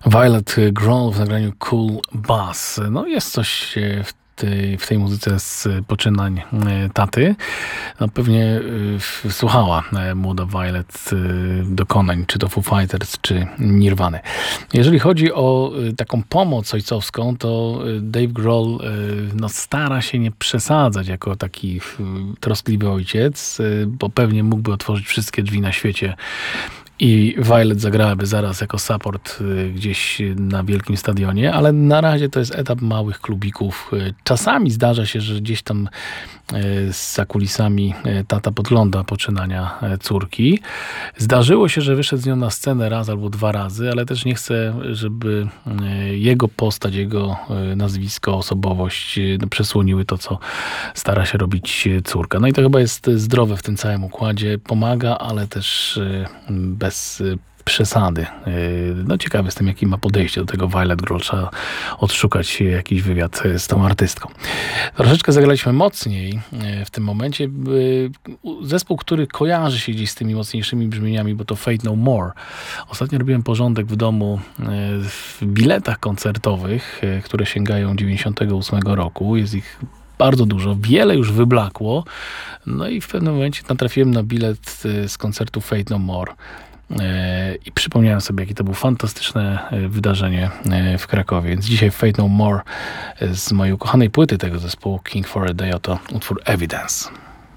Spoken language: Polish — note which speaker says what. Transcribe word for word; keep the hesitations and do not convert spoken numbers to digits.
Speaker 1: Violet Grohl w nagraniu Cool Bass. No jest coś w tej, w tej muzyce z poczynań taty. No pewnie y, słuchała młoda Violet y, dokonań, czy to Foo Fighters, czy Nirwany. Jeżeli chodzi o y, taką pomoc ojcowską, to y, Dave Grohl y, no, stara się nie przesadzać jako taki y, troskliwy ojciec, y, bo pewnie mógłby otworzyć wszystkie drzwi na świecie i Violet zagrałaby zaraz jako support gdzieś na wielkim stadionie, ale na razie to jest etap małych klubików. Czasami zdarza się, że gdzieś tam za kulisami tata podgląda poczynania córki. Zdarzyło się, że wyszedł z nią na scenę raz albo dwa razy, ale też nie chcę, żeby jego postać, jego nazwisko, osobowość przesłoniły to, co stara się robić córka. No i to chyba jest zdrowe w tym całym układzie. Pomaga, ale też bez przesady. No ciekawy jestem, jaki ma podejście do tego Violet Grohl. Trzeba odszukać jakiś wywiad z tą artystką. Troszeczkę zagraliśmy mocniej w tym momencie. Zespół, który kojarzy się gdzieś z tymi mocniejszymi brzmieniami, bo to Faith No More. Ostatnio robiłem porządek w domu w biletach koncertowych, które sięgają dziewięćdziesiątego ósmego roku. Jest ich bardzo dużo, wiele już wyblakło. No i w pewnym momencie natrafiłem na bilet z koncertu Faith No More. I przypomniałem sobie, jakie to było fantastyczne wydarzenie w Krakowie. Więc dzisiaj Faith No More z mojej ukochanej płyty tego zespołu King for a Day, oto utwór Evidence.